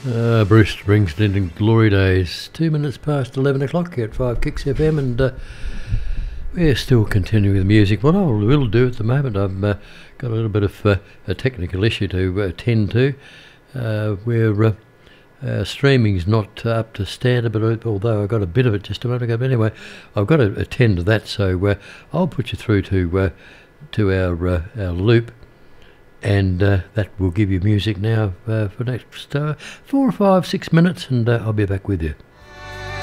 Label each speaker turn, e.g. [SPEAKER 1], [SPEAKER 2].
[SPEAKER 1] Bruce Springsteen and Glory Days. 2 minutes past 11 o'clock here at 5 Kicks FM, and we're still continuing with music. What I will do at the moment, I've got a little bit of a technical issue to attend to. Where streaming's not up to standard, but although I got a bit of it just a moment ago. But anyway, I've got to attend to that, so I'll put you through to our loop. And that will give you music now for next 4 or 5, 6 minutes, and I'll be back with you.